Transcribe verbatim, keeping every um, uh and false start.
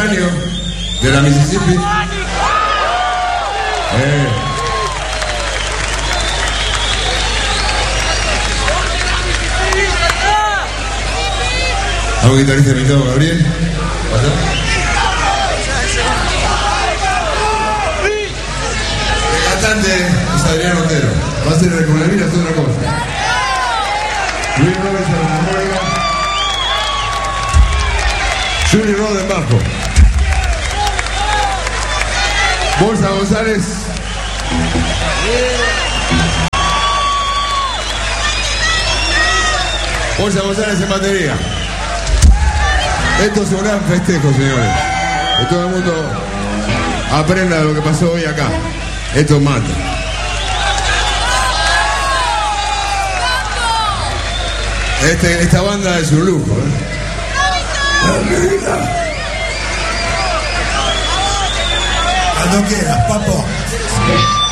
caño de la Mississippi. Eh. ¿Algún guitarrista invitado, Gabriel? ¿Pasa? El cantante es Adrián Otero. Va a ser el con la vida, es otra cosa. Luis Roberts en la armónica. Juli Rod en bajo. Bolsa González. Bolsa González en batería. Esto es un gran festejo, señores. Que todo el mundo aprenda de lo que pasó hoy acá. Esto mata. Este, esta banda es un lujo, ¿eh? Cuando quieras, papo.